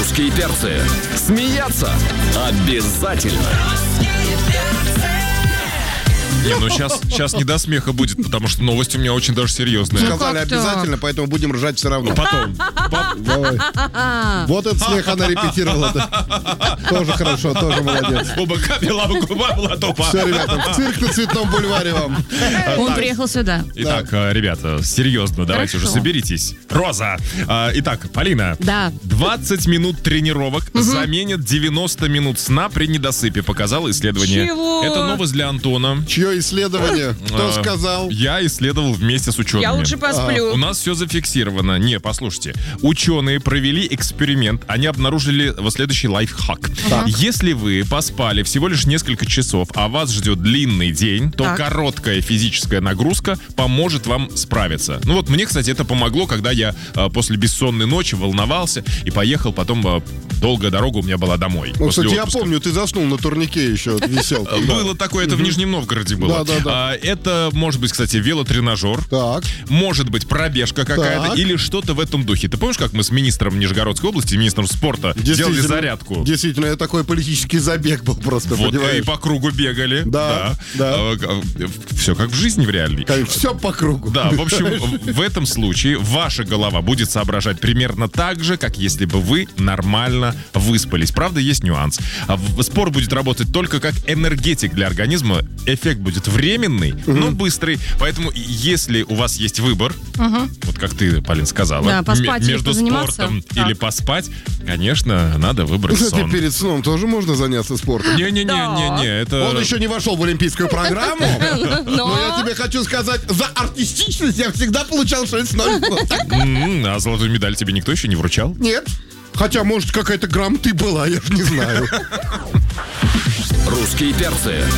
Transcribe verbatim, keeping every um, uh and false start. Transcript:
Русские перцы. Смеяться обязательно. Не, ну сейчас, сейчас не до смеха будет, потому что новости у меня очень даже серьезные. Сказали обязательно, поэтому будем ржать все равно. Потом. Давай. Вот этот смех она репетировала. Тоже хорошо, тоже молодец. Оба капела, губа была топа. Все, ребята, в цирк на Цветном бульваре вам. Он приехал сюда. Итак, ребята, серьезно, давайте уже Хорошо. соберитесь. Роза. А, Итак, Полина. Да. двадцать минут тренировок заменят девяносто минут сна при недосыпе, показало исследование. Чего? Это новость для Антона. Чье исследование? Кто А, сказал? Я исследовал вместе с учеными. Я лучше посплю. У нас все зафиксировано. Не, послушайте. Ученые провели эксперимент. Они обнаружили вот следующий лайфхак. Если вы поспали всего лишь несколько часов, а вас ждет длинный день, то Так. короткая физическая нагрузка поможет вам справиться. Ну вот мне, кстати, это помогло, когда я а, после бессонной ночи волновался и поехал потом... а, долгая дорога у меня была домой. Ну, после кстати, я отпуска. помню, ты заснул на турнике еще, висел. там, да. Было такое, это в Нижнем Новгороде было. Да, да, да. А, это может быть, кстати, велотренажер. Так. Может быть, пробежка какая-то Так. или что-то в этом духе. Ты помнишь, как мы с министром Нижегородской области, министром спорта, делали Действительно, зарядку? Действительно, это такой политический забег был просто, Вот, понимаешь? и по кругу бегали. Да, да. Все как в жизни в реальной. Все по кругу. Да, в общем, в этом случае ваша голова будет соображать примерно так же, как если бы вы нормально выспались. Правда, есть нюанс. А в- Спорт будет работать только как энергетик для организма. Эффект будет временный, но быстрый. Поэтому, если у вас есть выбор, вот как ты, Полин, сказала, Да, поспать или между позаниматься. спортом Так. или поспать, конечно, надо выбрать Кстати, сон. перед сном тоже можно заняться спортом. Не-не-не-не, это... Он еще не вошел в олимпийскую программу, но Но я тебе хочу сказать, за артистичность я всегда получал шесть ноль. М, А золотую медаль тебе никто еще не вручал? Нет. Хотя, может, какая-то грамота и была, я же не знаю. Русские перцы.